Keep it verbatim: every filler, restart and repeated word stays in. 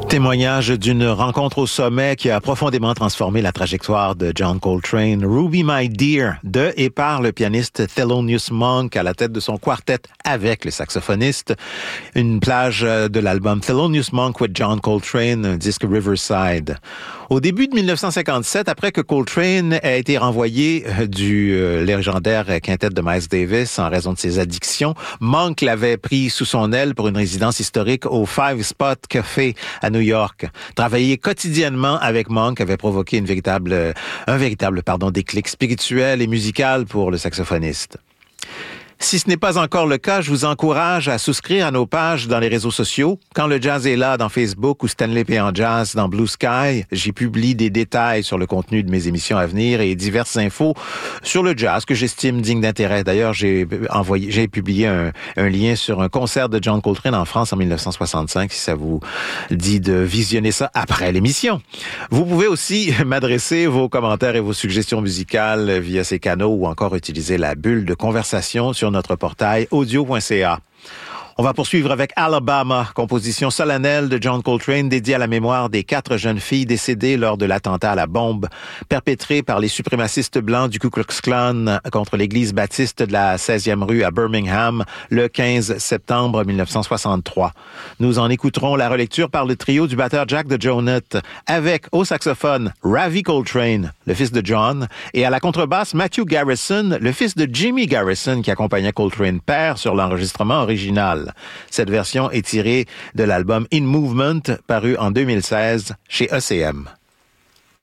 Témoignage d'une rencontre au sommet qui a profondément transformé la trajectoire de John Coltrane. Ruby My Dear, de et par le pianiste Thelonious Monk à la tête de son quartet avec le saxophoniste. Une plage de l'album Thelonious Monk with John Coltrane, un disque Riverside. Au début de dix-neuf cent cinquante-sept, après que Coltrane a été renvoyé du euh, légendaire quintet de Miles Davis en raison de ses addictions, Monk l'avait pris sous son aile pour une résidence historique au Five Spot Café à New York. Travailler quotidiennement avec Monk avait provoqué une véritable, un véritable pardon, déclic spirituel et musical pour le saxophoniste. Si ce n'est pas encore le cas, je vous encourage à souscrire à nos pages dans les réseaux sociaux. Quand le jazz est là dans Facebook ou Stanley P. en jazz dans Blue Sky, j'y publie des détails sur le contenu de mes émissions à venir et diverses infos sur le jazz que j'estime digne d'intérêt. D'ailleurs, j'ai envoyé, j'ai publié un, un lien sur un concert de John Coltrane en France en dix-neuf cent soixante-cinq, si ça vous dit de visionner ça après l'émission. Vous pouvez aussi m'adresser vos commentaires et vos suggestions musicales via ces canaux ou encore utiliser la bulle de conversation sur notre portail audio point c a. On va poursuivre avec Alabama, composition solennelle de John Coltrane dédiée à la mémoire des quatre jeunes filles décédées lors de l'attentat à la bombe perpétré par les suprémacistes blancs du Ku Klux Klan contre l'église baptiste de la seizième rue à Birmingham le quinze septembre dix-neuf cent soixante-trois. Nous en écouterons la relecture par le trio du batteur Jack DeJohnette avec au saxophone Ravi Coltrane, le fils de John, et à la contrebasse Matthew Garrison, le fils de Jimmy Garrison qui accompagnait Coltrane père sur l'enregistrement original. Cette version est tirée de l'album In Movement, paru en deux mille seize chez E C M.